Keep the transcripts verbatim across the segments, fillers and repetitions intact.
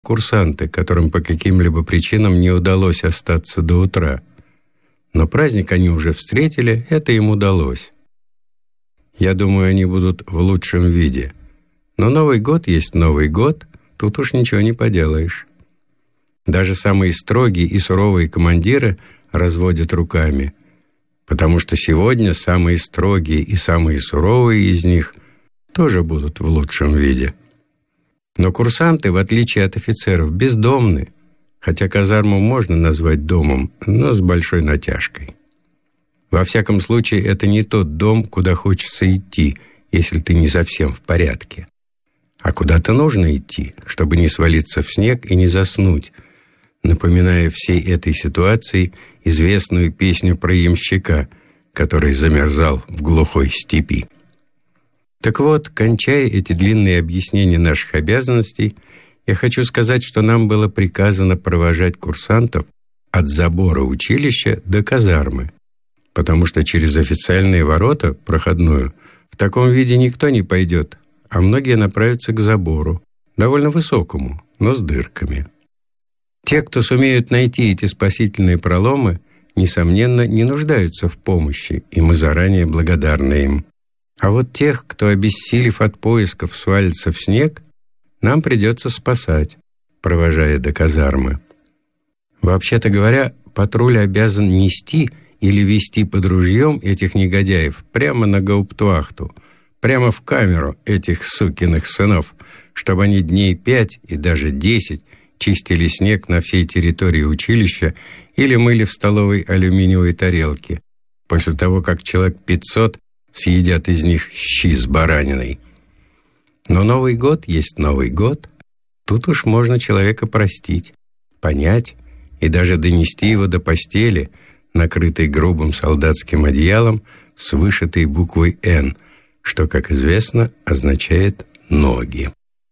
курсанты, которым по каким-либо причинам не удалось остаться до утра. Но праздник они уже встретили, это им удалось. Я думаю, они будут в лучшем виде. Но Новый год есть Новый год, тут уж ничего не поделаешь. Даже самые строгие и суровые командиры разводят руками, потому что сегодня самые строгие и самые суровые из них тоже будут в лучшем виде. Но курсанты, в отличие от офицеров, бездомны, хотя казарму можно назвать домом, но с большой натяжкой. Во всяком случае, это не тот дом, куда хочется идти, если ты не совсем в порядке. А куда-то нужно идти, чтобы не свалиться в снег и не заснуть, напоминая всей этой ситуации известную песню про ямщика, который замерзал в глухой степи. Так вот, кончая эти длинные объяснения наших обязанностей, я хочу сказать, что нам было приказано провожать курсантов от забора училища до казармы, потому что через официальные ворота, проходную, в таком виде никто не пойдет, а многие направятся к забору, довольно высокому, но с дырками. Те, кто сумеют найти эти спасительные проломы, несомненно, не нуждаются в помощи, и мы заранее благодарны им. А вот тех, кто, обессилев от поисков, свалится в снег, нам придется спасать, провожая до казармы. Вообще-то говоря, патруль обязан нести или вести под ружьем этих негодяев прямо на гауптвахту, прямо в камеру этих сукиных сынов, чтобы они дней пять и даже десять чистили снег на всей территории училища или мыли в столовой алюминиевые тарелки, после того, как человек пятьсот съедят из них щи с бараниной. Но Новый год есть Новый год. Тут уж можно человека простить, понять и даже донести его до постели, накрытой грубым солдатским одеялом с вышитой буквой «Н», что, как известно, означает «ноги».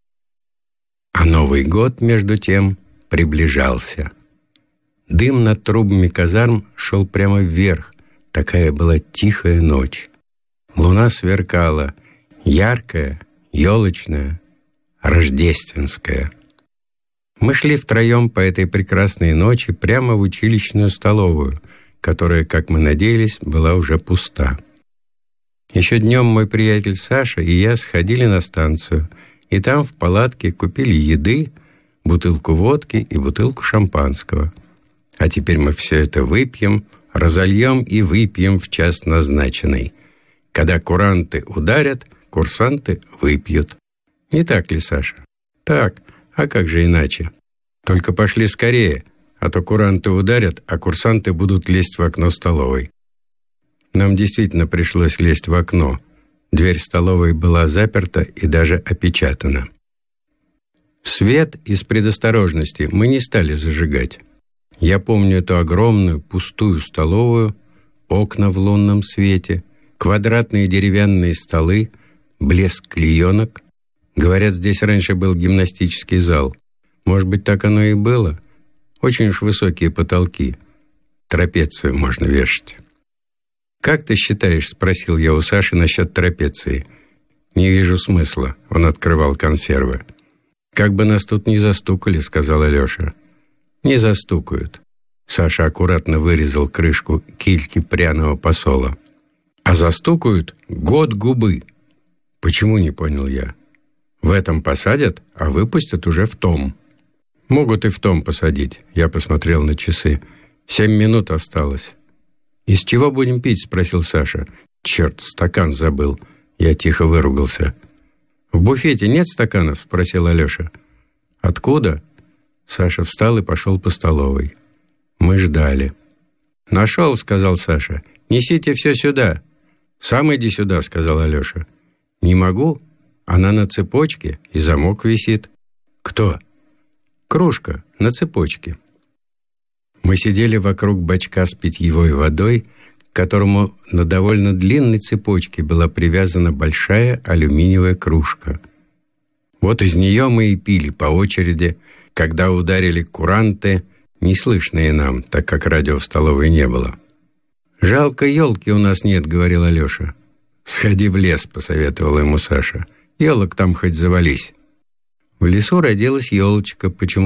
А Новый год, между тем, приближался. Дым над трубами казарм шел прямо вверх, такая была тихая ночь. Луна сверкала, яркая, елочная, рождественская. Мы шли втроем по этой прекрасной ночи прямо в училищную столовую, которая, как мы надеялись, была уже пуста. Еще днем мой приятель Саша и я сходили на станцию, и там в палатке купили еды, бутылку водки и бутылку шампанского. А теперь мы все это выпьем, разольем и выпьем в час назначенный. Когда куранты ударят, курсанты выпьют. Не так ли, Саша? Так, а как же иначе? Только пошли скорее, а то куранты ударят, а курсанты будут лезть в окно столовой. Нам действительно пришлось лезть в окно. Дверь столовой была заперта и даже опечатана. Свет из предосторожности мы не стали зажигать. Я помню эту огромную пустую столовую, окна в лунном свете, квадратные деревянные столы, блеск клеенок. Говорят, здесь раньше был гимнастический зал. Может быть, так оно и было? Очень уж высокие потолки. Трапецию можно вешать. «Как ты считаешь?» — спросил я у Саши насчет трапеции. «Не вижу смысла», — он открывал консервы. «Как бы нас тут не застукали», — сказал Алеша. «Не застукают». Саша аккуратно вырезал крышку кильки пряного посола. «А застукают год губы». «Почему?» — не понял я. «В этом посадят, а выпустят уже в том». «Могут и в том посадить», — я посмотрел на часы. «Семь минут осталось». «Из чего будем пить?» — спросил Саша. «Черт, стакан забыл». Я тихо выругался. «В буфете нет стаканов?» — спросил Алеша. «Откуда?» Саша встал и пошел по столовой. Мы ждали. «Нашел», — сказал Саша. «Несите все сюда». «Сам иди сюда», — сказал Алеша. «Не могу. Она на цепочке, и замок висит». «Кто?» «Кружка на цепочке». Мы сидели вокруг бачка с питьевой водой, к которому на довольно длинной цепочке была привязана большая алюминиевая кружка. Вот из нее мы и пили по очереди, когда ударили куранты, неслышные нам, так как радио в столовой не было. «Жалко, елки у нас нет», — говорил Алеша. «Сходи в лес», — посоветовал ему Саша. «Елок там хоть завались». В лесу родилась елочка, почему